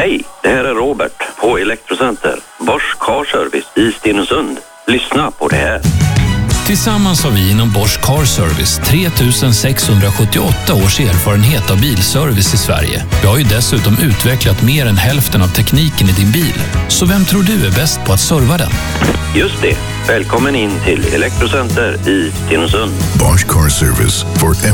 Hej, det här är Robert på Elektrocenter, Bosch Car Service i Stenungsund. Lyssna på det här. Tillsammans har vi inom Bosch Car Service 3678 års erfarenhet av bilservice i Sverige. Vi har ju dessutom utvecklat mer än hälften av tekniken i din bil. Så vem tror du är bäst på att serva den? Just det. Välkommen in till Elektrocenter i Stenungsund. Bosch Car Service for